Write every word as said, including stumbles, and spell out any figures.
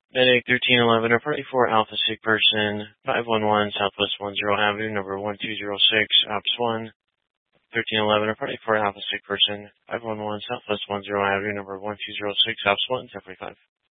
Medic thirteen eleven, report for Alpha Sick Person, five one one Southwest ten Avenue, number one two zero six, Ops one. thirteen eleven, report for Alpha Sick Person, five one one Southwest ten Avenue, number one two zero six, Ops one, ten forty-five.